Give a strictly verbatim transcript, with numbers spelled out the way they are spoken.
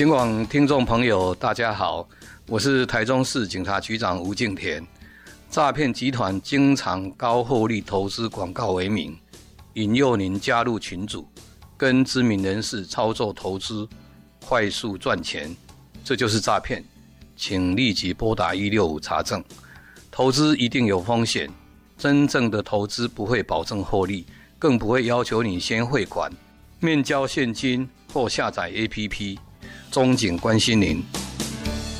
警广听众朋友，大家好，我是台中市警察局长吴敬田。诈骗集团经常高获利投资广告为名，引诱您加入群组，跟知名人士操作投资，快速赚钱，这就是诈骗。请立即拨打一六五查证。投资一定有风险，真正的投资不会保证获利，更不会要求你先汇款、面交现金或下载 A P P。中警关心您。